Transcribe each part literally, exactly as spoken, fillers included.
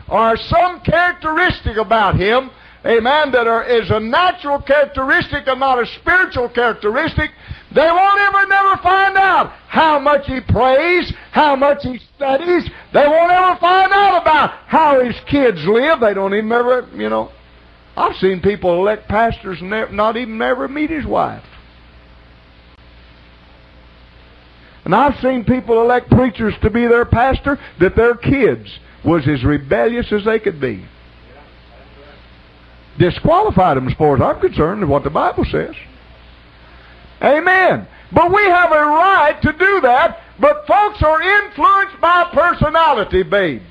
or some characteristic about him, amen, that are, is a natural characteristic and not a spiritual characteristic, they won't ever never find out how much he prays, how much he studies. They won't ever find out about how his kids live. They don't even ever, you know. I've seen people elect pastors and never, not even ever meet his wife. And I've seen people elect preachers to be their pastor that their kids was as rebellious as they could be. Disqualified them as far as I'm concerned of what the Bible says. Amen. But we have a right to do that, but folks are influenced by personality, babes.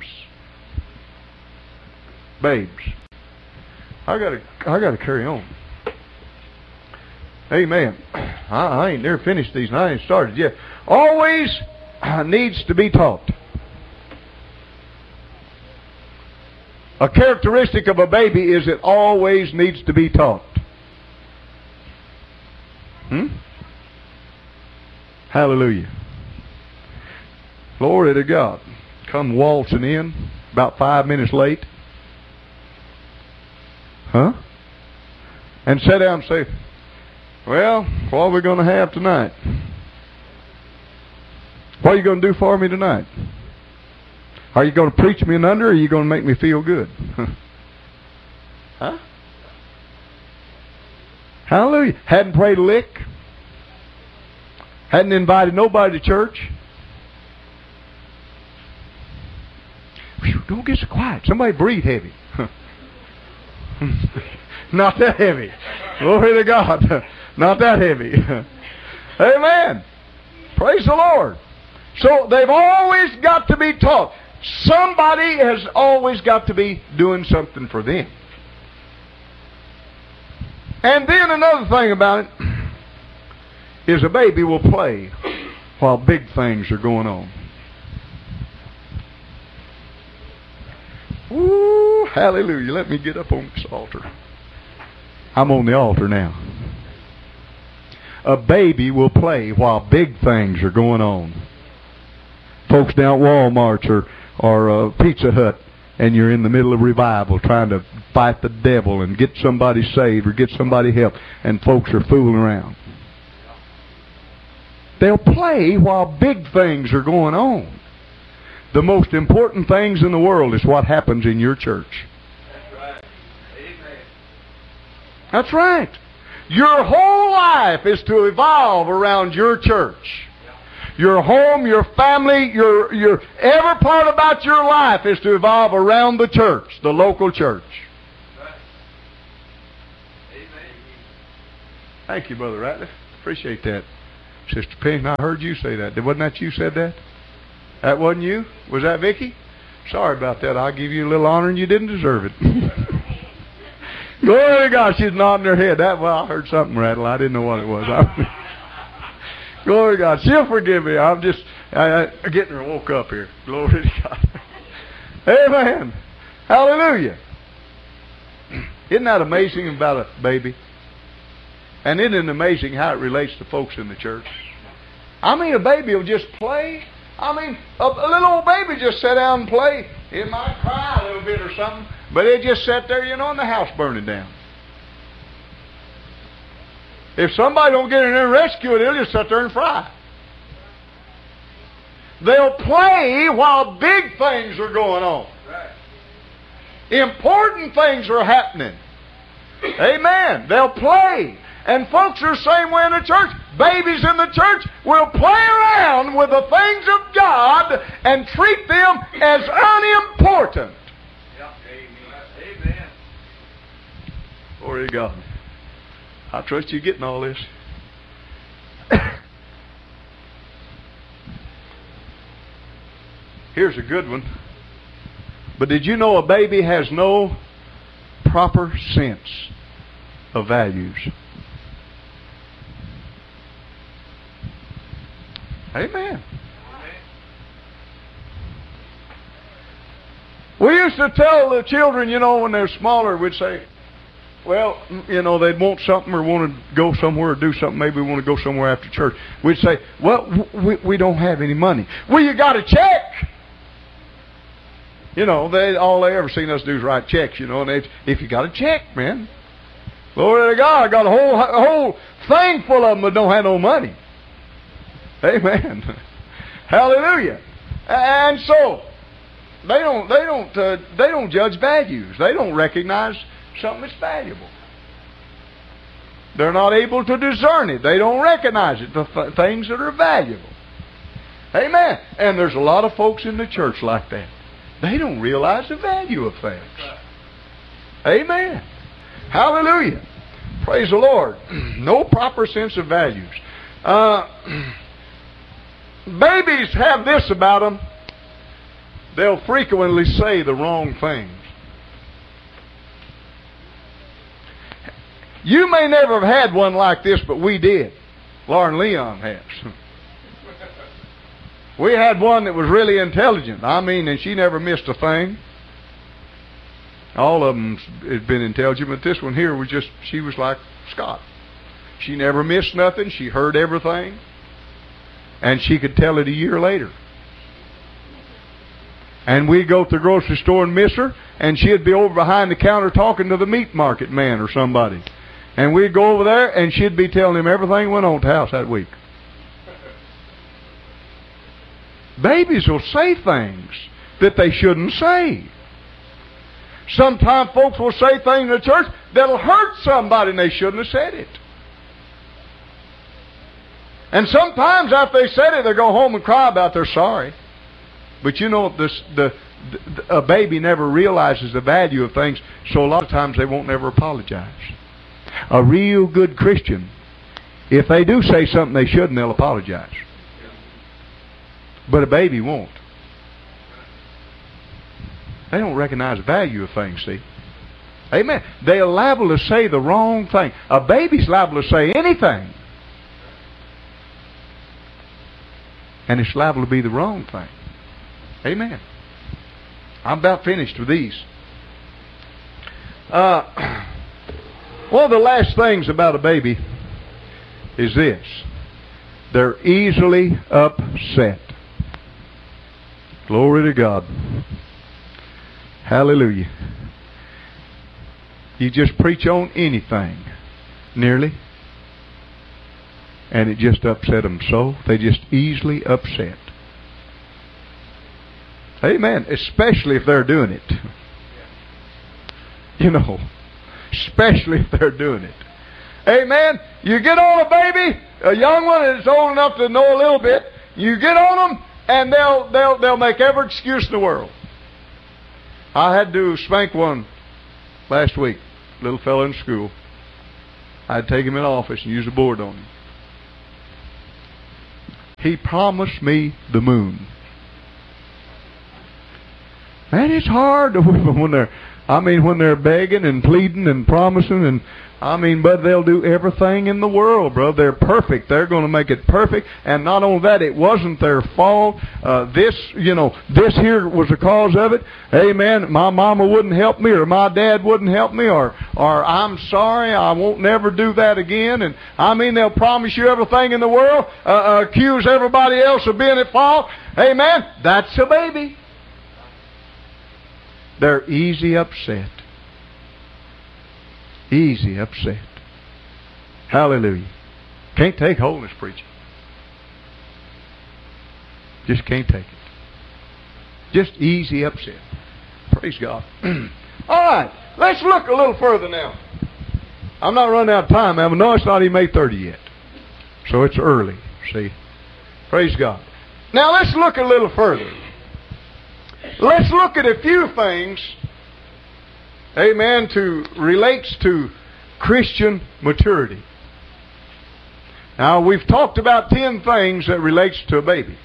Babes. I gotta, I gotta carry on. Amen. I, I ain't never finished these and I ain't started yet. Always needs to be taught. A characteristic of a baby is it always needs to be taught. Hmm? Hallelujah. Glory to God. Come waltzing in about five minutes late. Huh? And sit down and say, well, what are we going to have tonight? What are you going to do for me tonight? Are you going to preach me an under, or are you going to make me feel good? Huh? Hallelujah. Hadn't prayed a lick. Hadn't invited nobody to church. Whew, don't get so quiet. Somebody breathe heavy. Not that heavy. Glory to God. Not that heavy. Amen. Praise the Lord. So they've always got to be taught. Somebody has always got to be doing something for them. And then another thing about it is a baby will play while big things are going on. Woo, hallelujah. Let me get up on this altar. I'm on the altar now. A baby will play while big things are going on. Folks down at Walmart or, or uh, Pizza Hut, and you're in the middle of revival trying to fight the devil and get somebody saved or get somebody help, and folks are fooling around. They'll play while big things are going on. The most important things in the world is what happens in your church. That's right. Amen. That's right. Your whole life is to evolve around your church. Your home, your family, your your every part about your life is to evolve around the church, the local church. Right. Amen. Thank you, Brother Ratliff. Appreciate that. Sister Penn, I heard you say that. Wasn't that you said that? That wasn't you? Was that Vicky? Sorry about that. I'll give you a little honor and you didn't deserve it. Glory to God. She's nodding her head. That well, I heard something rattle. I didn't know what it was. Glory to God. She'll forgive me. I'm just I, I, getting her woke up here. Glory to God. Amen. Hallelujah. Isn't that amazing about a baby? And isn't it amazing how it relates to folks in the church? I mean, a baby will just play. I mean, a, a little old baby just sit down and play. It might cry a little bit or something, but it just sat there, you know, and the house burning down. If somebody don't get in there and rescue it, they'll just sit there and fry. They'll play while big things are going on. Important things are happening. Amen. They'll play. And folks are the same way in the church. Babies in the church will play around with the things of God and treat them as unimportant. Yeah. Amen. Glory to God. I trust you getting all this. Here's a good one. But did you know a baby has no proper sense of values? Amen. We used to tell the children, you know, when they're smaller, we'd say, well, you know, they'd want something or want to go somewhere or do something. Maybe we want to go somewhere after church. We'd say, well, we, we don't have any money. Well, you got a check. You know, they all they ever seen us do is write checks, you know, and they, if you got a check, man, glory to God, I got a whole a whole thing full of them that don't have no money. Amen. Hallelujah. And so they don't they don't uh, they don't judge values. They don't recognize something that's valuable. They're not able to discern it. They don't recognize it. The th- things that are valuable. Amen. And there's a lot of folks in the church like that. They don't realize the value of things. Amen. Hallelujah. Praise the Lord. No proper sense of values. Uh, babies have this about them. They'll frequently say the wrong things. You may never have had one like this, but we did. Lauren Leon has. We had one that was really intelligent. I mean, and she never missed a thing. All of them had been intelligent, but this one here was just, she was like Scott. She never missed nothing. She heard everything. And she could tell it a year later. And we'd go to the grocery store and miss her, and she'd be over behind the counter talking to the meat market man or somebody. And we'd go over there, and she'd be telling him everything went on at the house that week. Babies will say things that they shouldn't say. Sometimes folks will say things in the church that'll hurt somebody, and they shouldn't have said it. And sometimes after they said it, they go home and cry about they're sorry. But you know, this, the, the, a baby never realizes the value of things, so a lot of times they won't never apologize. A real good Christian, if they do say something they shouldn't, they'll apologize. But a baby won't. They don't recognize the value of things, see. Amen. They're liable to say the wrong thing. A baby's liable to say anything. And it's liable to be the wrong thing. Amen. I'm about finished with these. Uh, one of the last things about a baby is this. They're easily upset. Glory to God. Hallelujah. You just preach on anything, nearly, and it just upset them so. They just easily upset. Amen. Especially if they're doing it. You know, especially if they're doing it. Amen. You get on a baby, a young one that's old enough to know a little bit. You get on them, and they'll they'll they'll make every excuse in the world. I had to spank one last week, little fellow in school. I'd take him in the office and use a board on him. He promised me the moon. Man, it's hard to when they're, I mean, when they're begging and pleading and promising, and I mean, but they'll do everything in the world, bro. They're perfect. They're going to make it perfect. And not only that, it wasn't their fault. Uh, this, you know, this here was the cause of it. Amen. My mama wouldn't help me, or my dad wouldn't help me, or, or I'm sorry, I won't never do that again. And I mean, they'll promise you everything in the world, uh, uh, accuse everybody else of being at fault. Amen. That's a baby. They're easy upset. Easy upset. Hallelujah. Can't take holiness preaching. Just can't take it. Just easy upset. Praise God. All right. Let's look a little further now. I'm not running out of time. I know it's not even eight thirty yet. So it's early. See? Praise God. Now let's look a little further. Let's look at a few things, amen, to relates to Christian maturity. Now, we've talked about ten things that relates to a baby.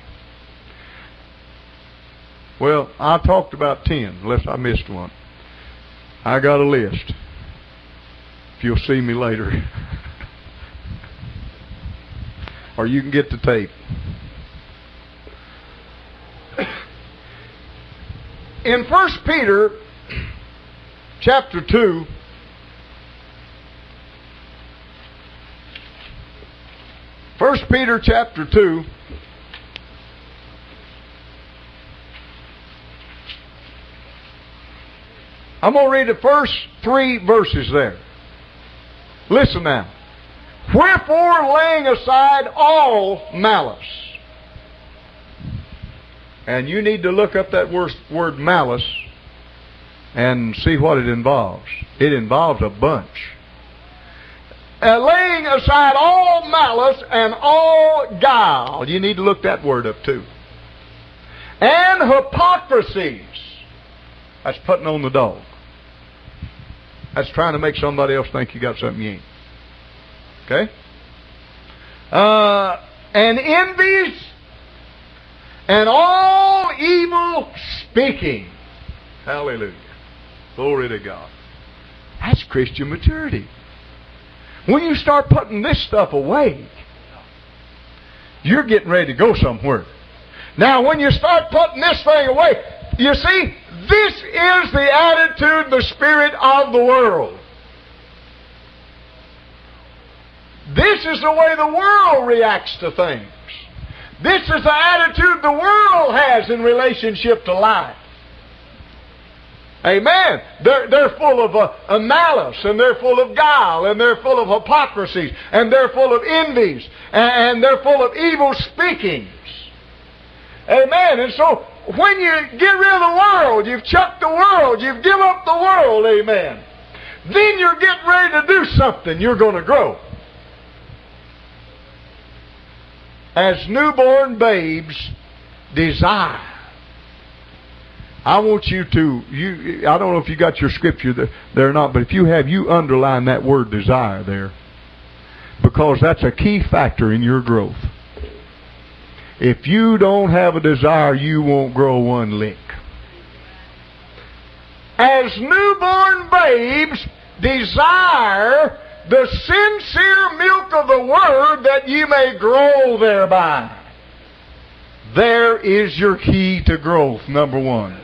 Well, I talked about ten, unless I missed one. I got a list. If you'll see me later. Or you can get the tape. In First Peter chapter two, First Peter chapter two, I'm going to read the first three verses there. Listen now. Wherefore, laying aside all malice. And you need to look up that word, word malice and see what it involves. It involves a bunch. Uh, laying aside all malice and all guile. You need to look that word up too. And hypocrisies. That's putting on the dog. That's trying to make somebody else think you got something you ain't. Okay? Uh, and envies and all evil speaking. Hallelujah. Glory to God. That's Christian maturity. When you start putting this stuff away, you're getting ready to go somewhere. Now, when you start putting this thing away, you see, this is the attitude, the spirit of the world. This is the way the world reacts to things. This is the attitude the world has in relationship to life. Amen. They're, they're full of uh, uh, malice, and they're full of guile, and they're full of hypocrisies, and they're full of envies, and, and they're full of evil speakings. Amen. And so, when you get rid of the world, you've chucked the world, you've given up the world, amen, then you're getting ready to do something. You're going to grow. As newborn babes desire. I want you to, you. I don't know if you got your scripture there, there or not, but if you have, you underline that word desire there. Because that's a key factor in your growth. If you don't have a desire, you won't grow one lick. As newborn babes desire the sincere milk of the Word, that you may grow thereby. There is your key to growth, number one.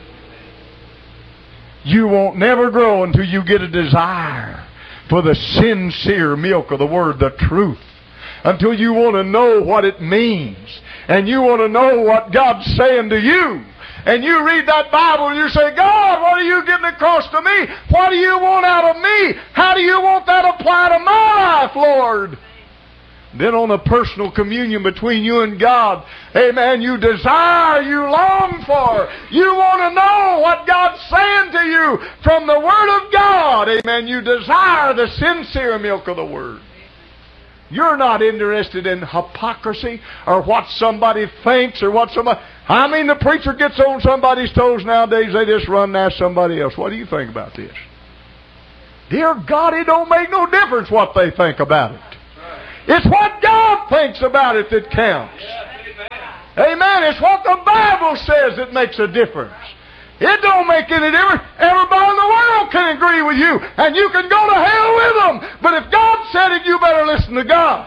You won't never grow until you get a desire for the sincere milk of the Word, the truth. Until you want to know what it means. And you want to know what God's saying to you. And you read that Bible and you say, God, what are you getting across to me? What do you want out of me? How do you want that applied to my life, Lord? Then on a personal communion between you and God, amen, you desire, you long for, you want to know what God's saying to you from the Word of God, amen. You desire the sincere milk of the Word. You're not interested in hypocrisy or what somebody thinks or what somebody... I mean, the preacher gets on somebody's toes nowadays, they just run and ask somebody else, what do you think about this? Dear God, it don't make no difference what they think about it. It's what God thinks about it that counts. Amen. It's what the Bible says that makes a difference. It don't make any difference. Everybody in the world can agree with you, and you can go to hell with them. But if God said it, you better listen to God.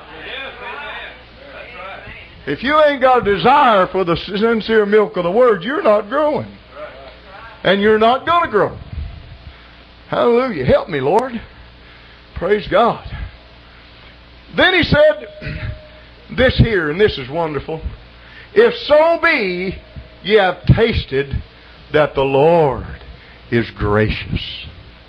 If you ain't got a desire for the sincere milk of the Word, you're not growing. And you're not going to grow. Hallelujah. Help me, Lord. Praise God. Then he said this here, and this is wonderful. If so be ye have tasted that the Lord is gracious.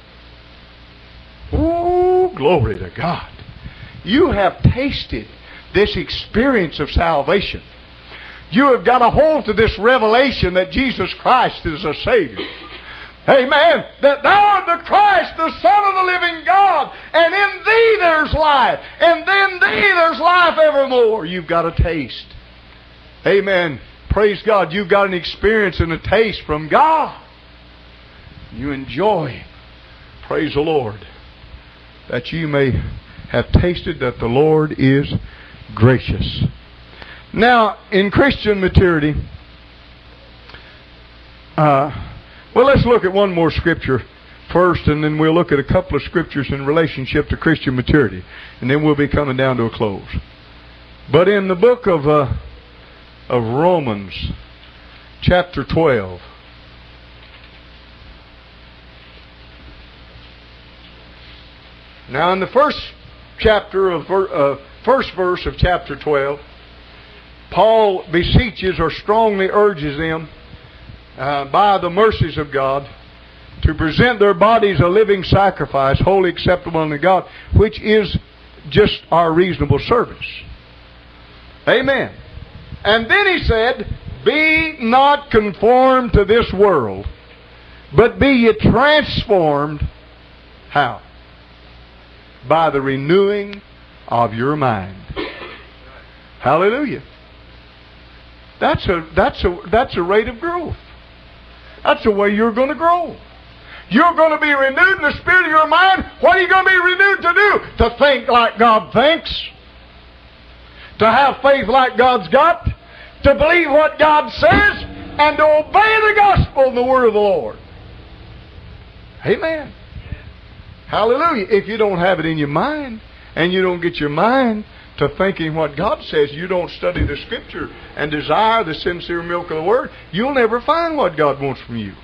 Oh, glory to God. You have tasted this experience of salvation. You have got a hold to this revelation that Jesus Christ is a Savior. Amen. That thou art the Christ, the Son of the living God, and in thee there's life, and in thee there's life evermore. You've got a taste. Amen. Praise God. You've got an experience and a taste from God. You enjoy. Praise the Lord. That you may have tasted that the Lord is gracious. Now, in Christian maturity, uh, well, let's look at one more scripture first, and then we'll look at a couple of scriptures in relationship to Christian maturity, and then we'll be coming down to a close. But in the book of uh, of Romans, chapter twelve, now in the first chapter of uh, first verse of chapter twelve, Paul beseeches or strongly urges them uh, by the mercies of God to present their bodies a living sacrifice, wholly acceptable unto God, which is just our reasonable service. Amen. And then he said, be not conformed to this world, but be ye transformed. How? By the renewing of your mind. Hallelujah. That's a, that's a, that's a rate of growth. That's the way you're going to grow. You're going to be renewed in the spirit of your mind. What are you going to be renewed to do? To think like God thinks. To have faith like God's got. To believe what God says. And to obey the gospel and the word of the Lord. Amen. Hallelujah. If you don't have it in your mind, and you don't get your mind to thinking what God says, you don't study the Scripture and desire the sincere milk of the Word, you'll never find what God wants from you.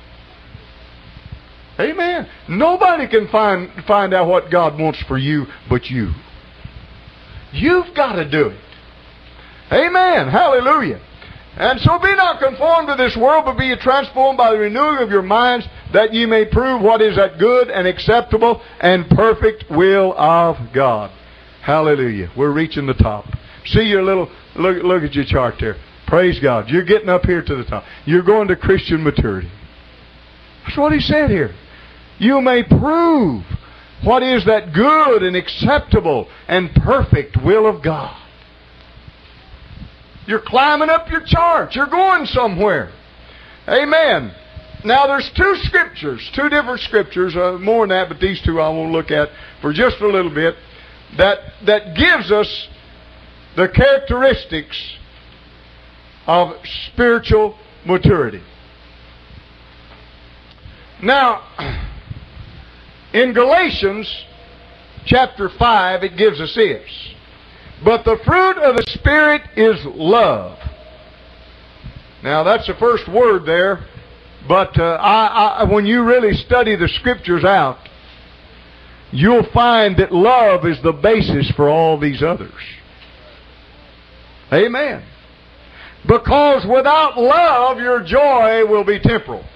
Amen. Nobody can find find out what God wants for you but you. You've got to do it. Amen. Hallelujah. And so be not conformed to this world, but be ye transformed by the renewing of your minds, that ye may prove what is that good and acceptable and perfect will of God. Hallelujah. We're reaching the top. See your little, look, look at your chart there. Praise God. You're getting up here to the top. You're going to Christian maturity. That's what he said here. You may prove what is that good and acceptable and perfect will of God. You're climbing up your chart. You're going somewhere. Amen. Now there's two scriptures, two different scriptures, uh, more than that, but these two I won't look at for just a little bit, that, that gives us the characteristics of spiritual maturity. Now, in Galatians chapter five, it gives us this. But the fruit of the Spirit is love. Now, that's the first word there. But uh, I, I, when you really study the Scriptures out, you'll find that love is the basis for all these others. Amen. Because without love, your joy will be temporal.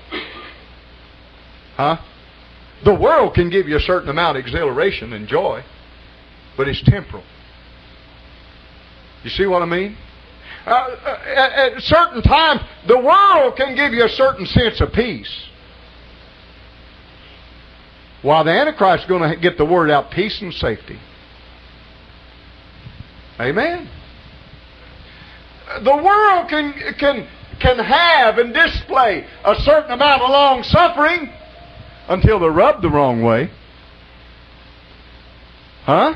Huh? The world can give you a certain amount of exhilaration and joy, but it's temporal. You see what I mean? Uh, at, at certain times, the world can give you a certain sense of peace. While the Antichrist is going to get the word out, peace and safety. Amen. The world can, can, can have and display a certain amount of long suffering until they're rubbed the wrong way. Huh?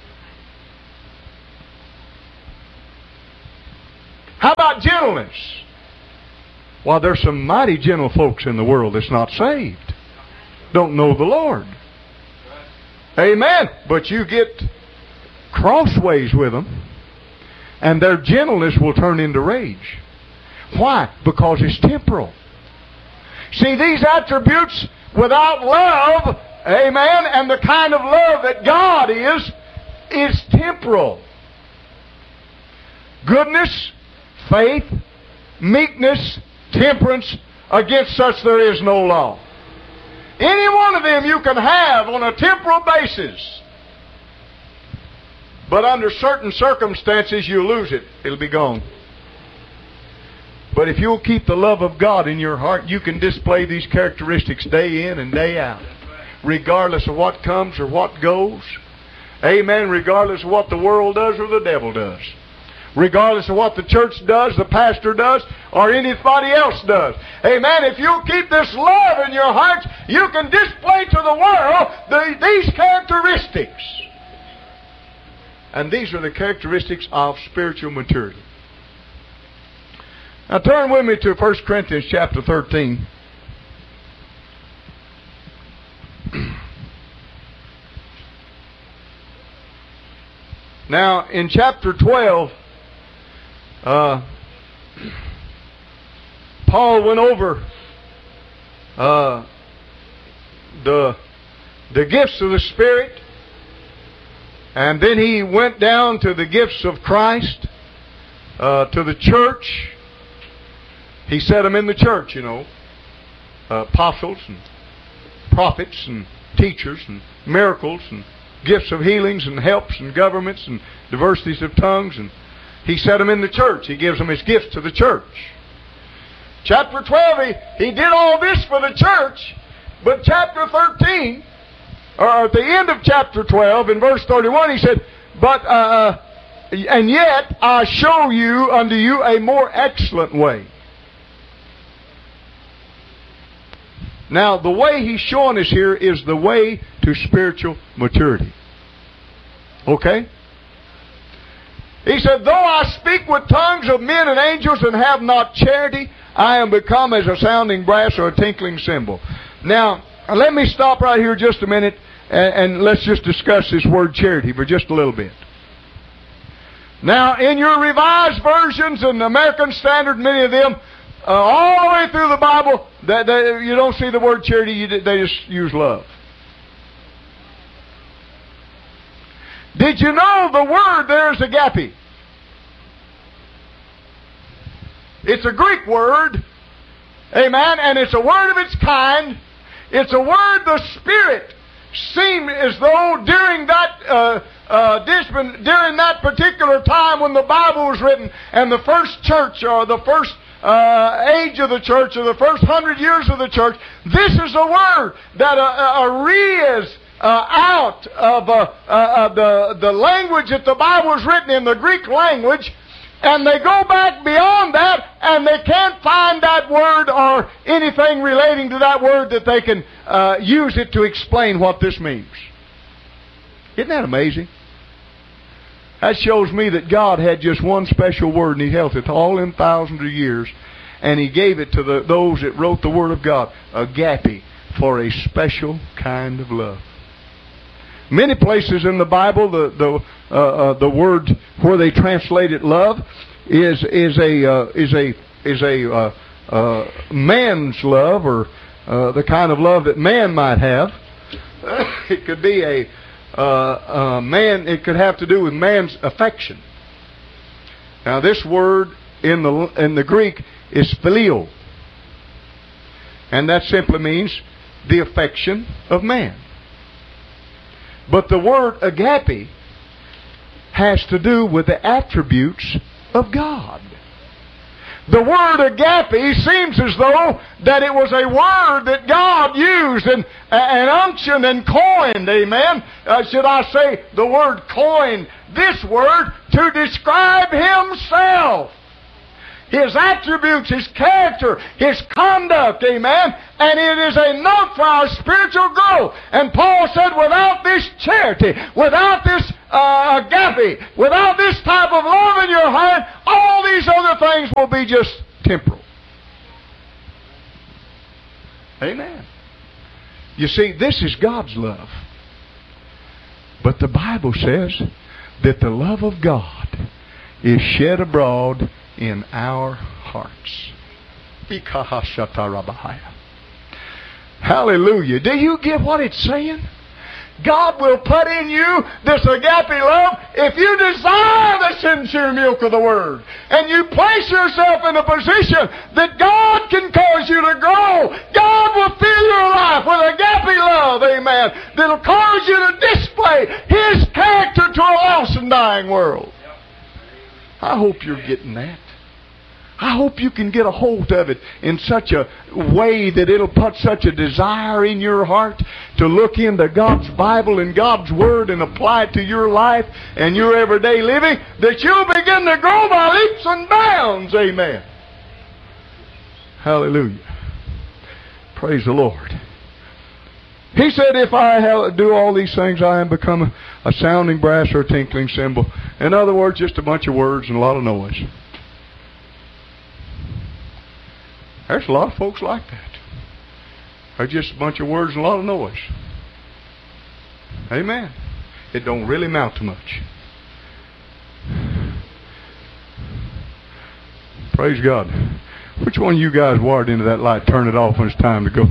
How about gentleness? Well, there's some mighty gentle folks in the world that's not saved. Don't know the Lord. Amen. But you get crossways with them, and their gentleness will turn into rage. Why? Because it's temporal. See, these attributes without love, amen, and the kind of love that God is, is temporal. Goodness, faith, meekness, temperance, against such there is no law. Any one of them you can have on a temporal basis. But under certain circumstances you lose it. It'll be gone. But if you'll keep the love of God in your heart, you can display these characteristics day in and day out. Regardless of what comes or what goes. Amen. Regardless of what the world does or the devil does. Regardless of what the church does, the pastor does, or anybody else does. Amen. If you'll keep this love in your hearts, you can display to the world the, these characteristics. And these are the characteristics of spiritual maturity. Now turn with me to First Corinthians chapter thirteen. Now in chapter twelve, Uh, Paul went over uh, the the gifts of the Spirit, and then he went down to the gifts of Christ, uh, to the church. He set them in the church, you know, uh, apostles and prophets and teachers and miracles and gifts of healings and helps and governments and diversities of tongues. And He set them in the church. He gives them His gifts to the church. Chapter twelve, He, he did all this for the church. But chapter thirteen, or at the end of chapter twelve, in verse thirty-one, He said, But, uh, and yet I show you unto you a more excellent way. Now, the way He's showing us here is the way to spiritual maturity. Okay? He said, Though I speak with tongues of men and angels and have not charity, I am become as a sounding brass or a tinkling cymbal. Now, let me stop right here just a minute and, and let's just discuss this word charity for just a little bit. Now, in your Revised Versions and American Standard, many of them, uh, all the way through the Bible, that they, you don't see the word charity, you, they just use love. Did you know the word there is agape? It's a Greek word, amen, and it's a word of its kind. It's a word the Spirit seemed as though during that uh, uh, during that particular time when the Bible was written and the first church or the first uh, age of the church or the first hundred years of the church, this is a word that uh, arias uh, out of uh, uh, the the language that the Bible was written in, the Greek language. And they go back beyond that, and they can't find that word or anything relating to that word that they can uh, use it to explain what this means. Isn't that amazing? That shows me that God had just one special word, and He held it all in thousands of years, and He gave it to the, those that wrote the Word of God, agape, for a special kind of love. Many places in the Bible, the the uh, uh, the word where they translate it love is is a uh, is a is a uh, uh, man's love, or uh, the kind of love that man might have. It could be a uh, uh, man. It could have to do with man's affection. Now, this word in the in the Greek is phileo, and that simply means the affection of man. But the word agape has to do with the attributes of God. The word agape seems as though that it was a word that God used and, and unctioned and coined, amen? Uh, should I say the word coined, this word to describe Himself. His attributes, His character, His conduct, amen? And it is a note for our spiritual growth. And Paul said, without this charity, without this uh, agape, without this type of love in your heart, all these other things will be just temporal. Amen. You see, this is God's love. But the Bible says that the love of God is shed abroad in our hearts. Hallelujah. Do you get what it's saying? God will put in you this agape love if you desire the sincere milk of the Word. And you place yourself in a position that God can cause you to grow. God will fill your life with agape love, amen, that'll cause you to display His character to a lost and dying world. I hope you're getting that. I hope you can get a hold of it in such a way that it'll put such a desire in your heart to look into God's Bible and God's Word and apply it to your life and your everyday living, that you'll begin to grow by leaps and bounds. Amen. Hallelujah. Praise the Lord. He said, if I do all these things, I am become a, a sounding brass or a tinkling cymbal. In other words, just a bunch of words and a lot of noise. There's a lot of folks like that. They're just a bunch of words and a lot of noise. Amen. It don't really amount to much. Praise God. Which one of you guys wired into that light? Turn it off when it's time to go.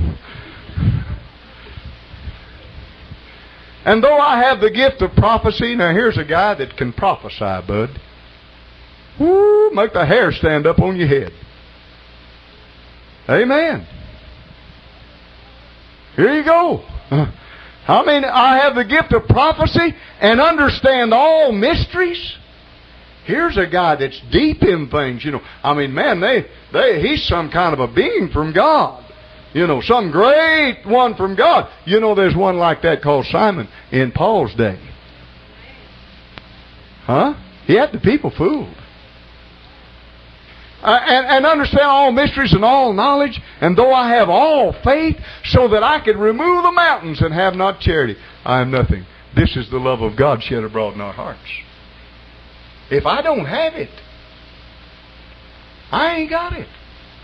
And though I have the gift of prophecy, now here's a guy that can prophesy, bud. Woo, make the hair stand up on your head. Amen. Here you go. I mean, I have the gift of prophecy and understand all mysteries. Here's a guy that's deep in things, you know. I mean, man, they, they, he's some kind of a being from God. You know, some great one from God. You know, there's one like that called Simon in Paul's day. Huh? He had the people fooled. Uh, and, and understand all mysteries and all knowledge, and though I have all faith, so that I could remove the mountains and have not charity, I am nothing. This is the love of God shed abroad in our hearts. If I don't have it, I ain't got it.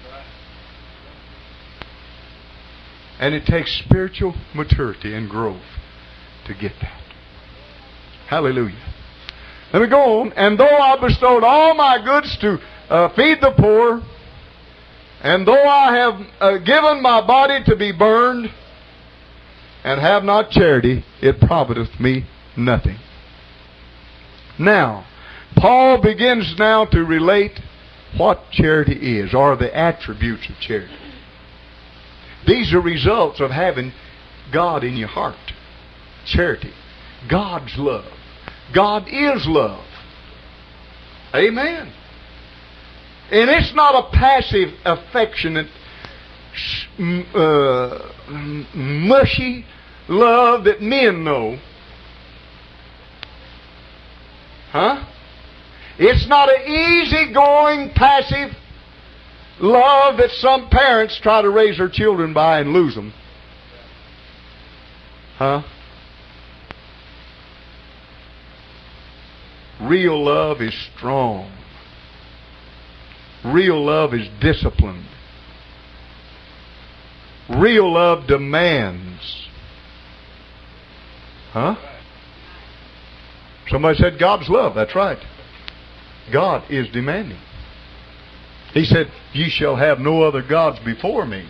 And it takes spiritual maturity and growth to get that. Hallelujah. Let me go on. And though I bestowed all my goods to uh, feed the poor, and though I have uh, given my body to be burned, and have not charity, it profiteth me nothing. Now, Paul begins now to relate what charity is, or the attributes of charity. These are results of having God in your heart. Charity. God's love. God is love. Amen. And it's not a passive, affectionate, uh, mushy love that men know. Huh? It's not an easy-going, passive love that some parents try to raise their children by and lose them. Huh? Real love is strong. Real love is disciplined. Real love demands. Huh? Somebody said God's love. That's right. God is demanding. He said, "Ye shall have no other gods before me."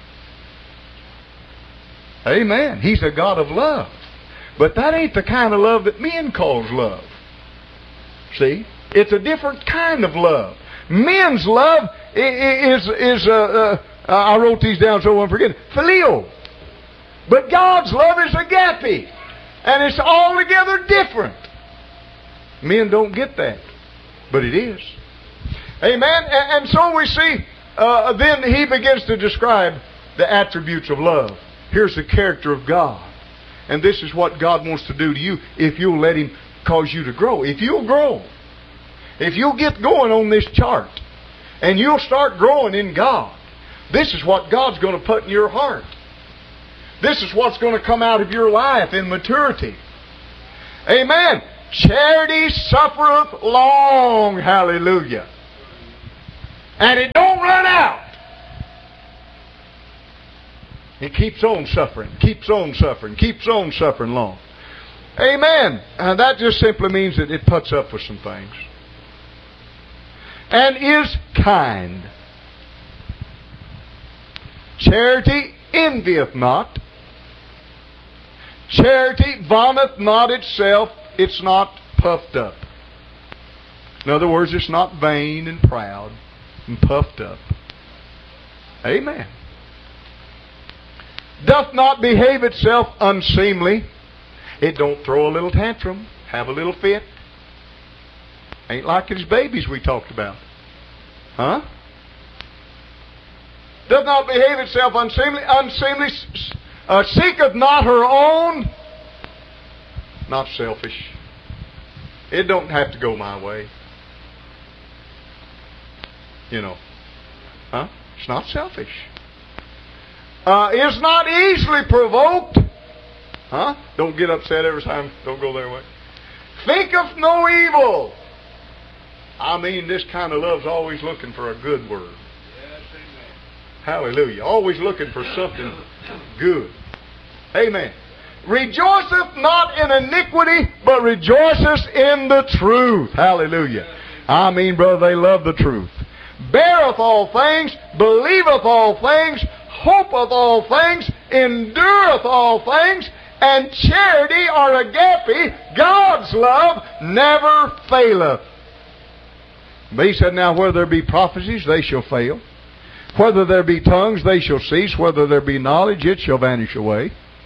Amen. He's a God of love. But that ain't the kind of love that men calls love. See? It's a different kind of love. Men's love is, is uh, uh, I wrote these down so I won't forget it, phileo. But God's love is agape. And it's altogether different. Men don't get that. But it is. Amen. And, and so we see, uh, then he begins to describe the attributes of love. Here's the character of God. And this is what God wants to do to you if you'll let Him cause you to grow. If you'll grow, if you'll get going on this chart, and you'll start growing in God, this is what God's going to put in your heart. This is what's going to come out of your life in maturity. Amen. Charity suffereth long. Hallelujah. And it don't run out. It keeps on suffering, keeps on suffering, keeps on suffering long. Amen. And that just simply means that it puts up with some things. And is kind. Charity envieth not. Charity vaunteth not itself. It's not puffed up. In other words, it's not vain and proud and puffed up. Amen. Doth not behave itself unseemly. It don't throw a little tantrum, have a little fit. Ain't like his babies we talked about. Huh? Doth not behave itself unseemly, unseemly, uh, seeketh not her own. Not selfish. It don't have to go my way. You know. Huh? It's not selfish. Uh, is not easily provoked. Huh? Don't get upset every time. Don't go their way. Thinketh no evil. I mean, this kind of love's always looking for a good word. Yes, amen. Hallelujah. Always looking for something good. Amen. Rejoiceth not in iniquity, but rejoiceth in the truth. Hallelujah. I mean, brother, they love the truth. Beareth all things, believeth all things, hopeth all things, endureth all things, and charity or agape, God's love, never faileth. But he said, now whether there be prophecies, they shall fail. Whether there be tongues, they shall cease. Whether there be knowledge, it shall vanish away.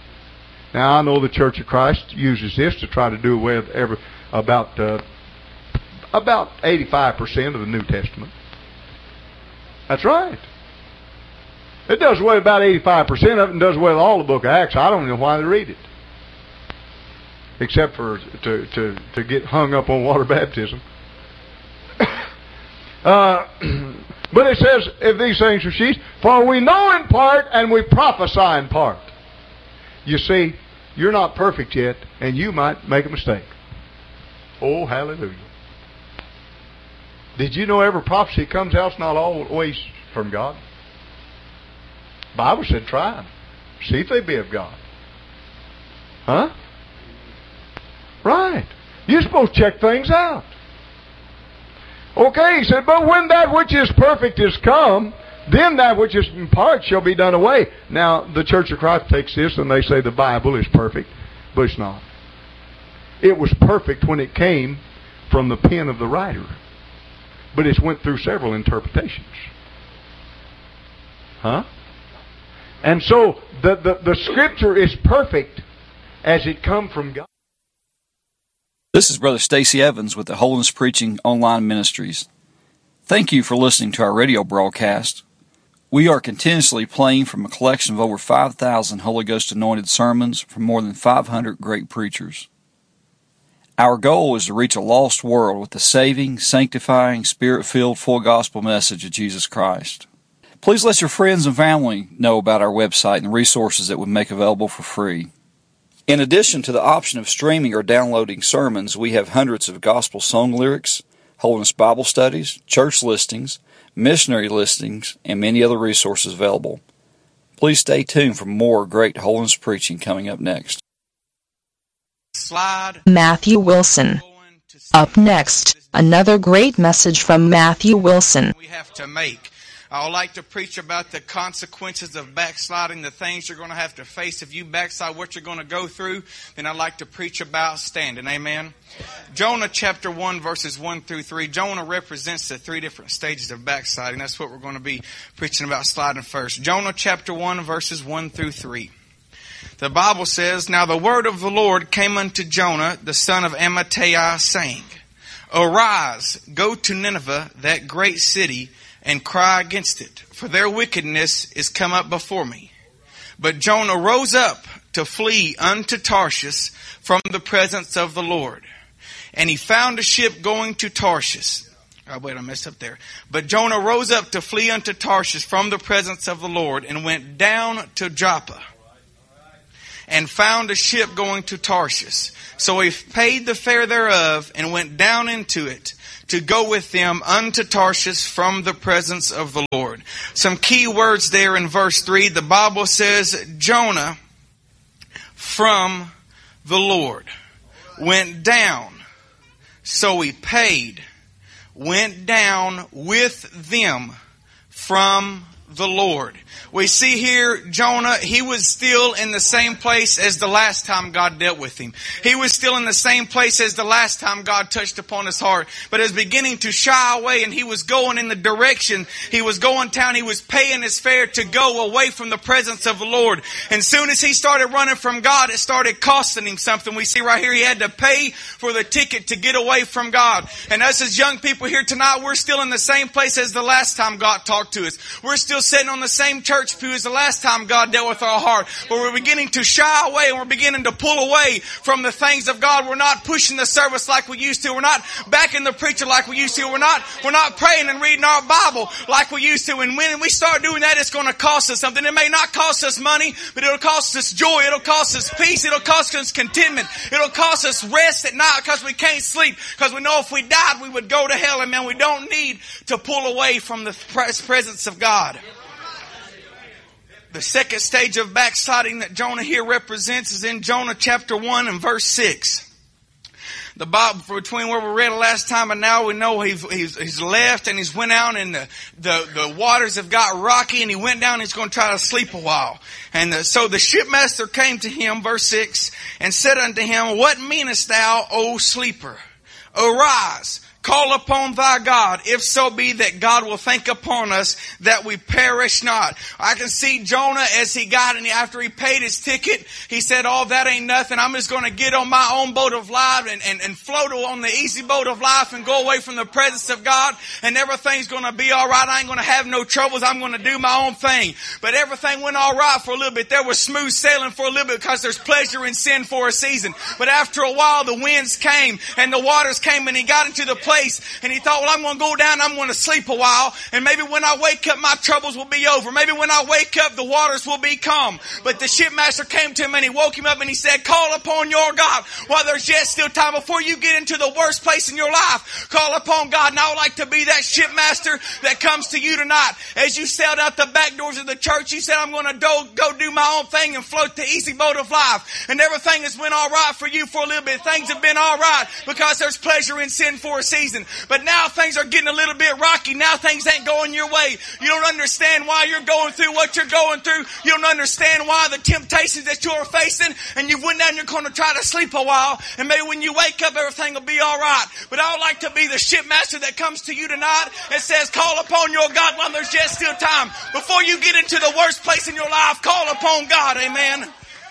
Now, I know the Church of Christ uses this to try to do away with every, about uh, about eighty-five percent of the New Testament. That's right. It does away with about eighty-five percent of it and does away with all the book of Acts. I don't know why they read it. Except for to, to, to get hung up on water baptism. uh, but it says, if these things are sheets, for we know in part and we prophesy in part. You see, you're not perfect yet, and you might make a mistake. Oh, hallelujah. Did you know every prophecy comes out not always from God? The Bible said try them. See if they be of God. Huh? Right. You're supposed to check things out. Okay, he said, but when that which is perfect is come, then that which is in part shall be done away. Now, the Church of Christ takes this and they say the Bible is perfect, but it's not. It was perfect when it came from the pen of the writer, but it's went through several interpretations. Huh? And so, the, the, the Scripture is perfect as it come from God. This is Brother Stacy Evans with the Holiness Preaching Online Ministries. Thank you for listening to our radio broadcast. We are continuously playing from a collection of over five thousand Holy Ghost anointed sermons from more than five hundred great preachers. Our goal is to reach a lost world with the saving, sanctifying, Spirit-filled, full gospel message of Jesus Christ. Please let your friends and family know about our website and the resources that we make available for free. In addition to the option of streaming or downloading sermons, we have hundreds of gospel song lyrics, Holiness Bible studies, church listings, missionary listings, and many other resources available. Please stay tuned for more great holiness preaching coming up next. Slide. Matthew Wilson. Up next, another great message from Matthew Wilson. We have to make. I would like to preach about the consequences of backsliding, the things you're going to have to face if you backslide, what you're going to go through. Then I'd like to preach about standing. Amen. Jonah chapter one, verses one through three. Jonah represents the three different stages of backsliding. That's what we're going to be preaching about sliding first. Jonah chapter one, verses one through three. The Bible says, Now the word of the Lord came unto Jonah, the son of Amittai, saying, Arise, go to Nineveh, that great city, and cry against it, for their wickedness is come up before me. But Jonah rose up to flee unto Tarshish from the presence of the Lord. And he found a ship going to Tarshish. Oh, wait, I messed up there. But Jonah rose up to flee unto Tarshish from the presence of the Lord, and went down to Joppa, and found a ship going to Tarshish. So he paid the fare thereof, and went down into it, to go with them unto Tarshish from the presence of the Lord. Some key words there in verse three. The Bible says, Jonah from the Lord went down. So he paid, went down with them from the Lord. We see here Jonah, he was still in the same place as the last time God dealt with him. He was still in the same place as the last time God touched upon his heart. But is beginning to shy away, and he was going in the direction. He was going down. He was paying his fare to go away from the presence of the Lord. And soon as he started running from God, it started costing him something. We see right here he had to pay for the ticket to get away from God. And us as young people here tonight, we're still in the same place as the last time God talked to us. We're still sitting on the same church pew as the last time God dealt with our heart. But we're beginning to shy away, and we're beginning to pull away from the things of God. We're not pushing the service like we used to. We're not backing the preacher like we used to. We're not, we're not praying and reading our Bible like we used to. And when we start doing that, it's going to cost us something. It may not cost us money, but it'll cost us joy. It'll cost us peace. It'll cost us contentment. It'll cost us rest at night because we can't sleep. Because we know if we died, we would go to hell. And man, we don't need to pull away from the presence of God. The second stage of backsliding that Jonah here represents is in Jonah chapter one and verse six. The Bible, between where we read it last time and now, we know he's, he's, he's left and he's went out, and the, the, the waters have got rocky, and he went down and he's going to try to sleep a while. And the, so the shipmaster came to him, verse six, and said unto him, What meanest thou, O sleeper? Arise, Call upon thy God, if so be that God will think upon us that we perish not. I can see Jonah as he got, and after he paid his ticket, he said, oh, that ain't nothing. I'm just going to get on my own boat of life and, and, and float on the easy boat of life and go away from the presence of God, and everything's going to be all right. I ain't going to have no troubles. I'm going to do my own thing. But everything went all right for a little bit. There was smooth sailing for a little bit because there's pleasure in sin for a season. But after a while, the winds came and the waters came, and he got into the place and he thought, well, I'm going to go down, I'm going to sleep a while, and maybe when I wake up, my troubles will be over. Maybe when I wake up, the waters will be calm. But the shipmaster came to him and he woke him up and he said, call upon your God while there's yet still time. Before you get into the worst place in your life, call upon God. And I would like to be that shipmaster that comes to you tonight. As you sailed out the back doors of the church, you said, I'm going to do, go do my own thing and float the easy boat of life. And everything has been all right for you for a little bit. Things have been all right because there's pleasure in sin for a season. But now things are getting a little bit rocky. Now things ain't going your way. You don't understand why you're going through what you're going through. You don't understand why the temptations that you're facing. And you went down, you're going to try to sleep a while. And maybe when you wake up, everything will be all right. But I would like to be the shipmaster that comes to you tonight and says, call upon your God while there's yet still time. Before you get into the worst place in your life, call upon God. Amen.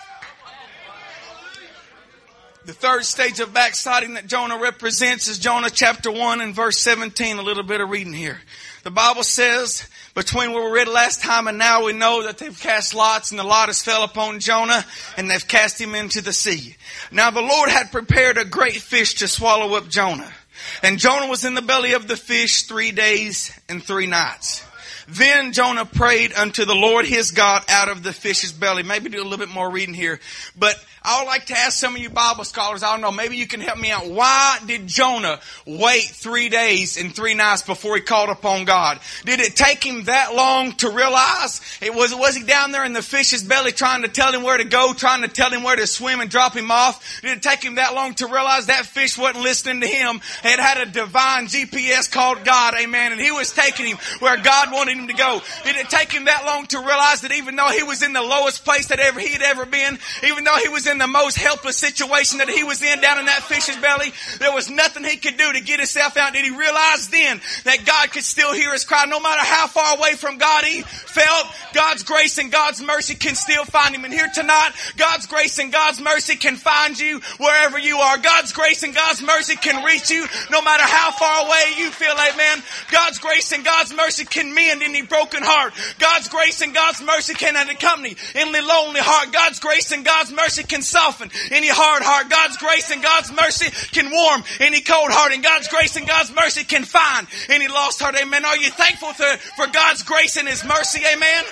The third stage of backsliding that Jonah represents is Jonah chapter one and verse seventeen. A little bit of reading here. The Bible says, between where we read last time and now, we know that they've cast lots, and the lot has fell upon Jonah, and they've cast him into the sea. Now the Lord had prepared a great fish to swallow up Jonah. And Jonah was in the belly of the fish three days and three nights. Then Jonah prayed unto the Lord his God out of the fish's belly. Maybe do a little bit more reading here. But I would like to ask some of you Bible scholars, I don't know, maybe you can help me out. Why did Jonah wait three days and three nights before he called upon God? Did it take him that long to realize? It was, was he down there in the fish's belly trying to tell him where to go, trying to tell him where to swim and drop him off? Did it take him that long to realize that fish wasn't listening to him? It had a divine G P S called God, amen, and he was taking him where God wanted him to go. Did it take him that long to realize that even though he was in the lowest place that ever he had ever been, even though he was in the most helpless situation that he was in down in that fish's belly, there was nothing he could do to get himself out? Did he realize then that God could still hear his cry? No matter how far away from God he felt, God's grace and God's mercy can still find him. And here tonight, God's grace and God's mercy can find you wherever you are. God's grace and God's mercy can reach you no matter how far away you feel, amen. God's grace and God's mercy can mend any broken heart. God's grace and God's mercy can accompany any lonely heart. God's grace and God's mercy can soften any hard heart. God's grace and God's mercy can warm any cold heart. And God's grace and God's mercy can find any lost heart. Amen. Are you thankful for, for God's grace and His mercy? Amen.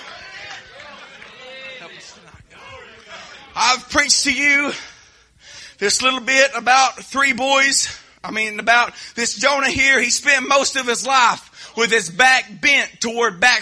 I've preached to you this little bit about three boys. I mean, about this Jonah here. He spent most of his life with his back bent toward back